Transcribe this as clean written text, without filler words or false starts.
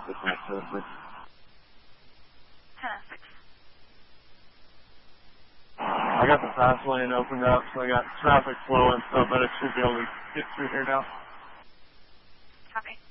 the tax service. 10-6. I got the fast lane opened up, so I got traffic flow and stuff, but I should be able to get through here now. Copy.